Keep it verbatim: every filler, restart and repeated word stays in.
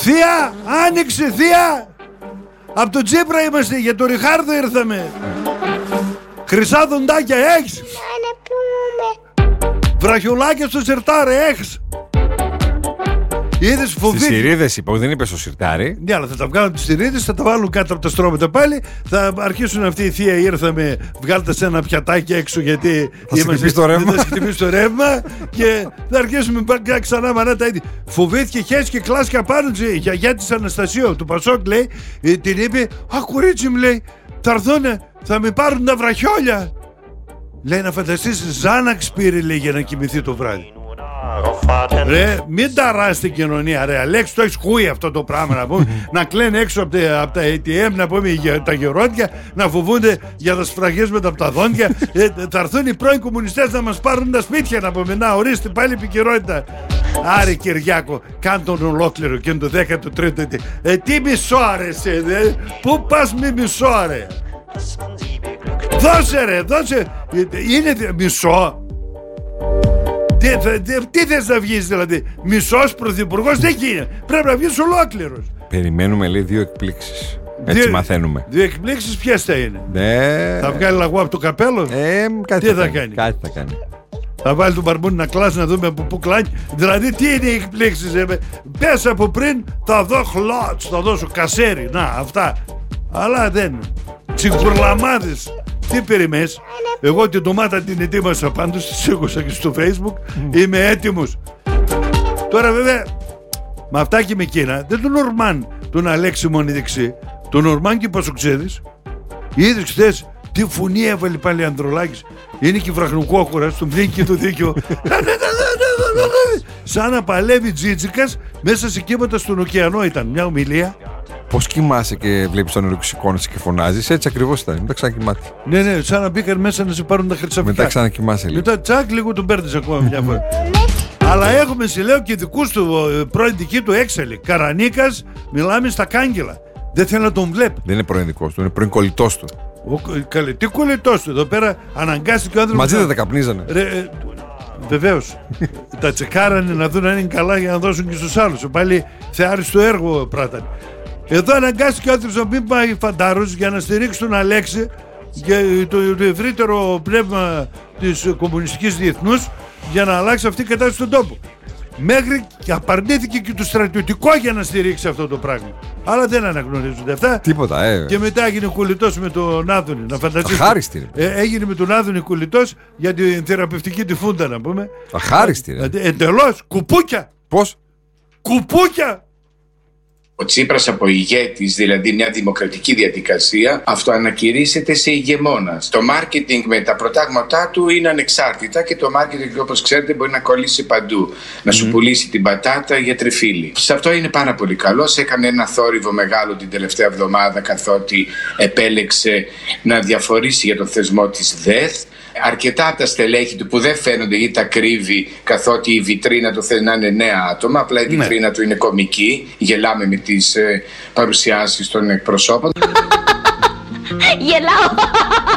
Θεία, άνοιξε θεία. Από τον Τσίπρα είμαστε, για τον Ριχάρδο ήρθαμε. Χρυσά δοντάκια έχεις? Βραχιολάκια στο σιρτάρι έχεις? Είδες φοβήθη. Στις σιρίδες είπα, δεν είπε στο σιρτάρι. Ναι, αλλά θα τα βγάλουν τις σιρίδες, θα τα βάλουν κάτω από τα στρώματα πάλι. Θα αρχίσουν αυτοί οι θεία ήρθαμε, βγάλτε σε ένα πιατάκι έξω γιατί θα σε χτυπήσει το ρεύμα. Θα χτυπήσει το ρεύμα και θα αρχίσουμε ξανά μανά τα ίδια. Φοβήθηκε χέση και κλάσια πάνω της η γιαγιά της Αναστασίου του Πασόκ, λέει, την είπε, α, κορίτσι μου, λέει, θα έρθουνε, θα με πάρουν τα βραχιόλια. Λέει, να φανταστείς, Ζάναξ πήρε, λέει, για να κοιμηθεί το βράδυ. Ρε, μην ταράς την κοινωνία, ρε. Αλέξη, το έχεις χούει αυτό το πράγμα να πούμε. Να κλαίνουν έξω από τα, από τα έι τι εμ, να πούμε, τα γερόντια, να φοβούνται για τα σφραγίσματα από τα δόντια. ε, θα έρθουν οι πρώην κομμουνιστές να μας πάρουν τα σπίτια, να πούμε. Να, ορίστε πάλι επικαιρότητα. Άρη Κυριάκο, κάν τον ολόκληρο και είναι το δέκατο τρίτο. Ε, τι μισό αρέσει, δε. Πού πας με μισό, ρε? Δώσε, ρε, δώσε. Είναι μισό. Τι, τι, τι θες να βγεις, δηλαδή? Μισός πρωθυπουργός δεν γίνεται. Πρέπει να βγεις ολόκληρος. Περιμένουμε, λέει, δύο εκπλήξεις. Έτσι δύο, μαθαίνουμε. Δύο εκπλήξεις ποιες θα είναι? Ναι. Θα βγάλει λαγό από το καπέλο? Ε, κάτι τι θα, θα κάνει. κάνει? Κάτι θα κάνει. Θα βάλει τον μπαρμπούνι να κλάσει να δούμε από πού κλάνει. Δηλαδή τι είναι οι εκπλήξεις? Ε? Πες από πριν θα δω χλότς, θα δώσω κασέρι. Να, αυτά. Αλλά δεν. Τσιγκουρλαμάδες. Τι περιμένεις? Εγώ την ντομάτα την ετοίμασα πάντως, τη σήκωσα και στο Facebook. Mm. Είμαι έτοιμος. Τώρα βέβαια, με αυτά και με εκείνα, δεν τον Ορμάν τον Αλέξη μόνη δεξί. Τον Ορμάν και Πασοξέδης. Είδες χθες τι φωνή έβαλε πάλι Ανδρολάκης. Είναι και βραχνοκόκορας, τον βγαίνει και το δίκιο. Σαν να παλεύει Τζίτζικας μέσα σε κύματα στον ωκεανό ήταν. Μια ομιλία. Πώς κοιμάσαι και βλέπεις τον νερό και σηκώνεσαι και φωνάζεις? Έτσι ακριβώς ήταν. Μετά ξανακοιμάται. Ναι, ναι, σαν να μπήκαν μέσα να σε πάρουν τα χρυσαφικά. Μετά ξανακοιμάσαι λίγο. Μετά τσακ, λίγο τον παίρνεις ακόμα μια φορά. Αλλά έχουμε, σε λέω, και δικούς του πρώην δική του έξαλλη. Καρανίκας, μιλάμε στα κάγκελα. Δεν θέλω να τον βλέπει. Δεν είναι πρώην δικός του, είναι πρώην κολλητός του. Ο, καλέ, τι κολλητός του? Εδώ πέρα αναγκάστηκε ο άνθρωπος. Μαζί δεν τα καπνίζανε. Ε, βεβαίως. Τα τσεκάρανε να δουν αν είναι καλά για να δώσουν και στους άλλους. Πάλι θεάριστο έργο πράτανε. Εδώ αναγκάστηκε ο άνθρωπος να μην πάει φαντάρος για να στηρίξει τον Αλέξη και το, το ευρύτερο πνεύμα της κομμουνιστικής διεθνούς για να αλλάξει αυτή η κατάσταση στον τόπο. Μέχρι και απαρνήθηκε και το στρατιωτικό για να στηρίξει αυτό το πράγμα. Αλλά δεν αναγνωρίζονται αυτά. Τίποτα, ε. Και μετά έγινε κολλητός με τον Άδωνη. Να φανταστείς. Αχάριστη. Ε, έγινε με τον Άδωνη κολλητός για την θεραπευτική τη φούντα, να πούμε. Αχάριστη. Ε, εντελώς. Κουπούκια. Πώς? Κουπούκια. Ο Τσίπρας από ηγέτης, δηλαδή μια δημοκρατική διαδικασία, αυτοανακηρύσσεται σε ηγεμόνας. Το μάρκετινγκ με τα προτάγματά του είναι ανεξάρτητα και το μάρκετινγκ, όπως ξέρετε, μπορεί να κολλήσει παντού. Mm. Να σου πουλήσει την πατάτα για τριφύλι. Σε αυτό είναι πάρα πολύ καλός. Έκανε ένα θόρυβο μεγάλο την τελευταία εβδομάδα, καθότι επέλεξε να διαφορήσει για τον θεσμό της ΔΕΘ. Αρκετά από τα στελέχη του που δεν φαίνονται γιατί τα κρύβει, καθότι η βιτρίνα του θέλει να είναι νέα άτομα. Απλά η βιτρίνα ναι. του είναι κωμική. Γελάμε με τις ε, παρουσιάσεις των εκπροσώπων. Γελάω.